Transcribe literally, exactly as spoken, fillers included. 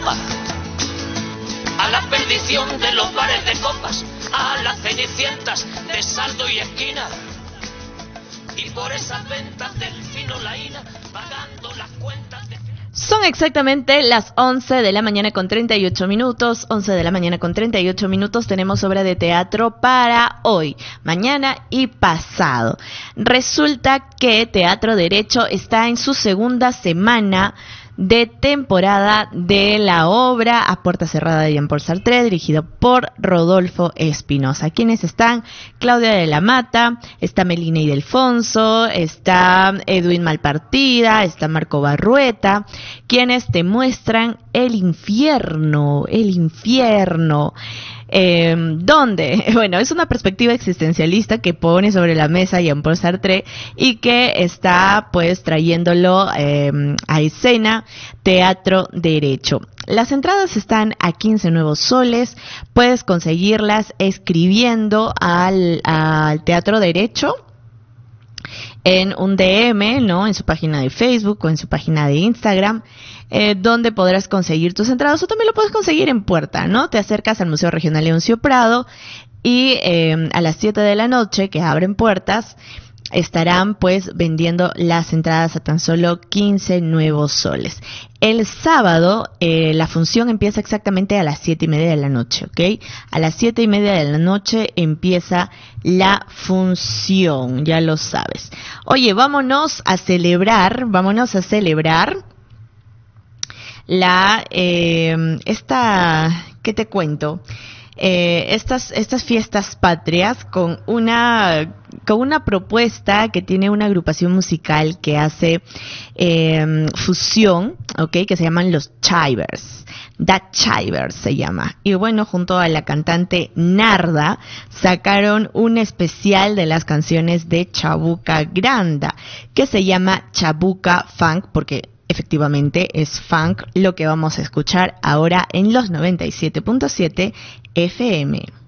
Europa, a la perdición de los bares de copas, a las cenicientas de saldo y esquina, y por esas ventas del fino laína, pagando las cuentas de... Son exactamente las once de la mañana con treinta y ocho minutos, once de la mañana con treinta y ocho minutos, tenemos obra de teatro para hoy, mañana y pasado. Resulta que Teatro Derecho está en su segunda semana de temporada de la obra A Puerta Cerrada de Jean-Paul Sartre, dirigido por Rodolfo Espinosa. ¿Quiénes están? Claudia de la Mata, está Melina y Delfonso, está Edwin Malpartida, está Marco Barrueta, quienes te muestran el infierno, el infierno. Eh, ¿Dónde? Bueno, es una perspectiva existencialista que pone sobre la mesa Jean-Paul Sartre y que está pues trayéndolo eh, a escena Teatro Derecho. Las entradas están a quince nuevos soles, puedes conseguirlas escribiendo al, al Teatro Derecho en un D M, ¿no? En su página de Facebook o en su página de Instagram, eh, donde podrás conseguir tus entradas, o también lo puedes conseguir en puerta, ¿no? Te acercas al Museo Regional Leoncio Prado y eh, a las siete de la noche, que abren puertas, estarán pues vendiendo las entradas a tan solo quince nuevos soles. El sábado eh, la función empieza exactamente a las siete y media de la noche, ¿ok? A las siete y media de la noche empieza la función, ya lo sabes. Oye, vámonos a celebrar, vámonos a celebrar la, eh, esta, ¿qué te cuento? Eh, estas estas fiestas patrias con una con una propuesta que tiene una agrupación musical que hace eh, fusión, okay, que se llaman los Chivers. The Chivers se llama. Y bueno, junto a la cantante Narda sacaron un especial de las canciones de Chabuca Granda que se llama Chabuca Funk, porque efectivamente es funk lo que vamos a escuchar ahora en los noventa y siete punto siete F M.